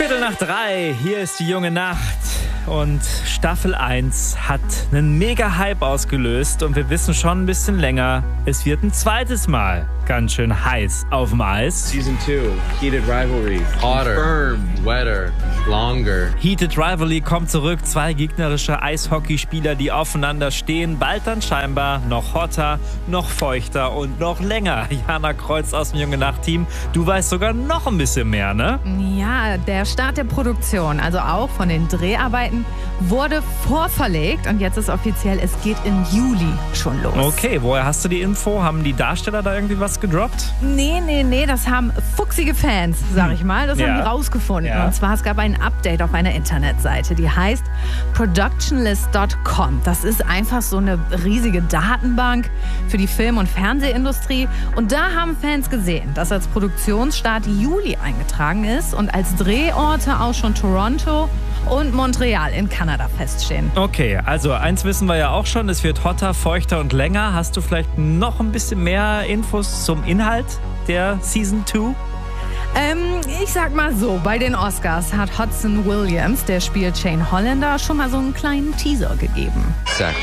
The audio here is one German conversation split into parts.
2:15, hier ist die junge Nacht und Staffel 1 hat einen Mega-Hype ausgelöst und wir wissen schon ein bisschen länger, es wird ein zweites Mal ganz schön heiß auf dem Eis. Season 2, Heated Rivalry. Hotter, Confirmed. wetter, longer. Heated Rivalry kommt zurück, 2 gegnerische Eishockeyspieler, die aufeinander stehen, bald dann scheinbar noch hotter, noch feuchter und noch länger. Jana Kreuz aus dem Junge Nacht-Team, du weißt sogar noch ein bisschen mehr, ne? Ja, der Start der Produktion, also auch von den Dreharbeiten, wurde vorverlegt und jetzt ist offiziell, es geht im Juli schon los. Okay, woher hast du die Info? Haben die Darsteller da irgendwie was gedroppt? Nee, das haben fuchsige Fans, sag ich mal. Das haben die rausgefunden. Ja. Und zwar, es gab ein Update auf einer Internetseite, die heißt productionlist.com. Das ist einfach so eine riesige Datenbank für die Film- und Fernsehindustrie. Und da haben Fans gesehen, dass als Produktionsstart Juli eingetragen ist und als Drehorte auch schon Toronto und Montreal in Kanada feststehen. Okay, also eins wissen wir ja auch schon, es wird hotter, feuchter und länger. Hast du vielleicht noch ein bisschen mehr Infos zum Inhalt der Season 2? Ich sag mal so, bei den Oscars hat Hudson Williams, der spielt Shane Hollander, schon mal so einen kleinen Teaser gegeben. Sex.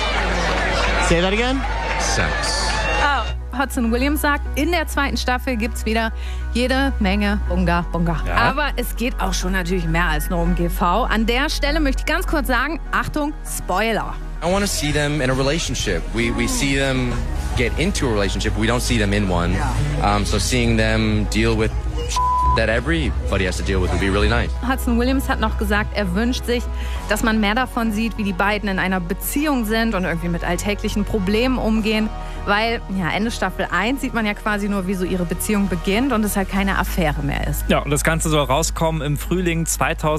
Say that again? Sex. Hudson Williams sagt, in der zweiten Staffel gibt's wieder jede Menge Bunga. Ja. Aber es geht auch schon natürlich mehr als nur um GV. An der Stelle möchte ich ganz kurz sagen, Achtung, Spoiler. I want to see them in a relationship. We see them get into a relationship. We don't see them in one. So seeing them deal with that everybody has to deal with would be really nice. Hudson Williams hat noch gesagt, er wünscht sich, dass man mehr davon sieht, wie die beiden in einer Beziehung sind und irgendwie mit alltäglichen Problemen umgehen. Weil, ja, Ende Staffel 1 sieht man ja quasi nur, wie so ihre Beziehung beginnt und es halt keine Affäre mehr ist. Ja, und das Ganze soll rauskommen im Frühling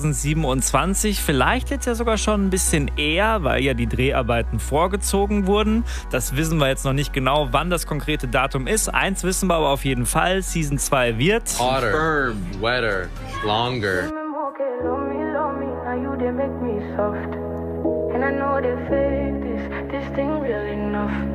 2027. Vielleicht jetzt ja sogar schon ein bisschen eher, weil ja die Dreharbeiten vorgezogen wurden. Das wissen wir jetzt noch nicht genau, wann das konkrete Datum ist. Eins wissen wir aber auf jeden Fall, Season 2 wird Hotter, Confirmed. wetter, longer. And I know they fake this thing real enough.